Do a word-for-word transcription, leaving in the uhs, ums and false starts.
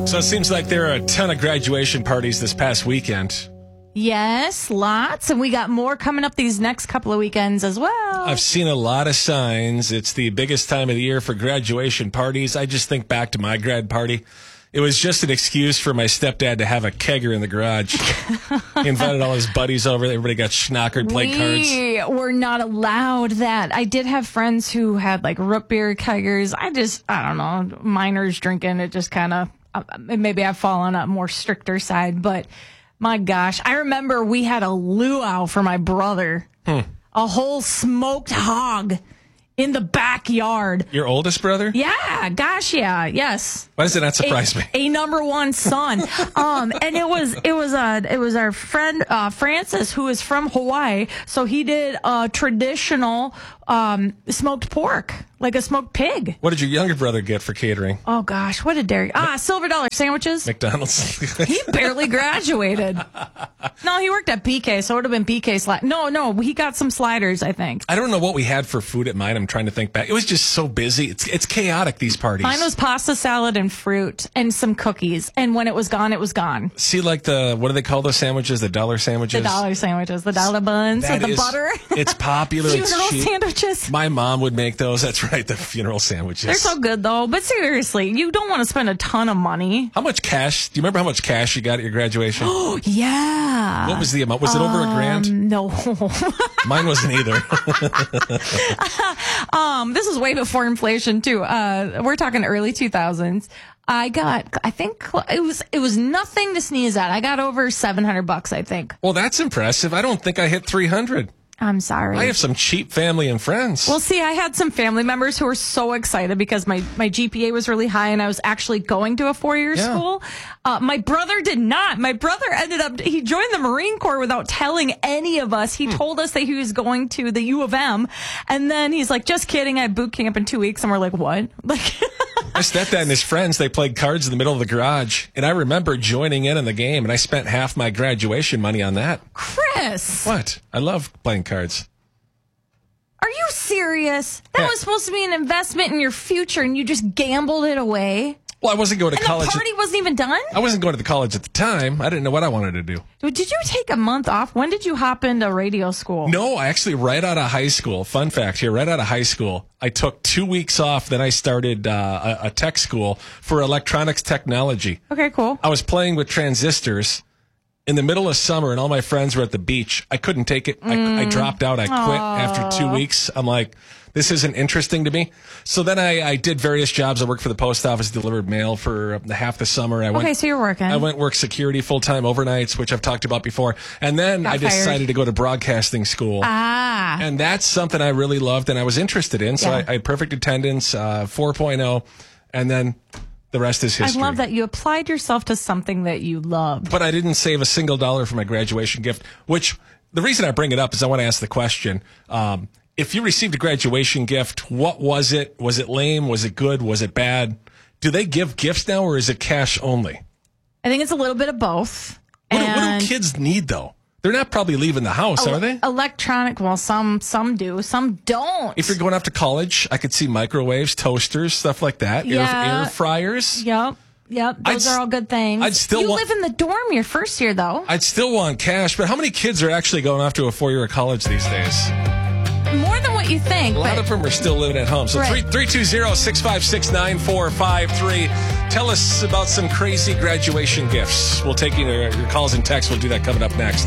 So it seems like there are a ton of graduation parties this past weekend. Yes, lots. And we got more coming up these next couple of weekends as well. I've seen a lot of signs. It's the biggest time of the year for graduation parties. I just think back to my grad party. It was just an excuse for my stepdad to have a kegger in the garage. He invited all his buddies over. Everybody got schnockered, played cards. We were not allowed that. I did have friends who had like root beer keggers. I just, I don't know, minors drinking. It just kind of, uh, maybe I've fallen on a more stricter side. But my gosh, I remember we had a luau for my brother. Hmm. A whole smoked hog in the backyard. Your oldest brother? Yeah, gosh, yeah, yes. Why does it not surprise a, me? A number one son. um, and it was it was uh it was our friend uh, Francis, who is from Hawaii. So he did a traditional um, smoked pork, like a smoked pig. What did your younger brother get for catering? Oh gosh, what did Derek? Ah, silver dollar sandwiches. McDonald's. He barely graduated. No, he worked at B K, so it would have been B K slide. No, no, he got some sliders, I think. I don't know what we had for food at mine. I'm trying to think back. It was just so busy. It's it's chaotic, these parties. Mine was pasta salad and fruit and some cookies. And when it was gone, it was gone. See, like the, what do they call those sandwiches? The dollar sandwiches? The dollar sandwiches, the dollar buns That with the is- butter. It's popular. It's Funeral cheap. sandwiches. My mom would make those. That's right, the funeral sandwiches. They're so good, though. But seriously, you don't want to spend a ton of money. How much cash? Do you remember how much cash you got at your graduation? Oh, yeah. What was the amount? Was it over a grand? Um, no. Mine wasn't either. um, this is way before inflation, too. Uh, we're talking early two thousands. I got, I think it was, it was nothing to sneeze at. I got over seven hundred bucks, I think. Well, that's impressive. I don't think I hit three hundred. I'm sorry. I have some cheap family and friends. Well, see, I had some family members who were so excited because my, my G P A was really high and I was actually going to a four-year Yeah. school. Uh, my brother did not. My brother ended up, he joined the Marine Corps without telling any of us. He Hmm. told us that he was going to the U of M. And then he's like, just kidding. I had boot camp in two weeks. And we're like, what? Like, My stepdad and his friends, they played cards in the middle of the garage. And I remember joining in on the game, and I spent half my graduation money on that. Chris. What? I love playing cards. Are you serious? That Yeah. was supposed to be an investment in your future and you just gambled it away. Well, I wasn't going to And college. the party wasn't even done? I wasn't going to the college at the time. I didn't know what I wanted to do. Did you take a month off? When did you hop into radio school? No, I actually, right out of high school, fun fact here, right out of high school, I took two weeks off. Then I started uh, a, a tech school for electronics technology. Okay, cool. I was playing with transistors in the middle of summer, and all my friends were at the beach. I couldn't take it. I, I dropped out. I quit after two weeks. I'm like, this isn't interesting to me. So then I, I did various jobs. I worked for the post office, delivered mail for uh, half the summer. I went, Okay, so you're working. I went work security full-time overnights, which I've talked about before. And then Got I decided fired. to go to broadcasting school. Ah. And that's something I really loved and I was interested in. So Yeah. I, I had perfect attendance, uh, four point oh, and then the rest is I history. love that you applied yourself to something that you loved. But I didn't save a single dollar for my graduation gift, which the reason I bring it up is I want to ask the question. Um, if you received a graduation gift, what was it? Was it lame? Was it good? Was it bad? Do they give gifts now or is it cash only? I think it's a little bit of both. What, do, what And do kids need though? They're not probably leaving the house, are they? Electronic, well, some some do, some don't. If you're going off to college, I could see microwaves, toasters, stuff like that, air, Yeah. air fryers. Yep, yep, those I'd are all good things. I'd still you want- live in the dorm your first year, though. I'd still want cash, but how many kids are actually going off to a four-year of college these days? More than what you think. A lot but of them are still living at home. So Right. three two zero, six five six, nine four five three. Tell us about some crazy graduation gifts. We'll take you to your calls and texts. We'll do that coming up next.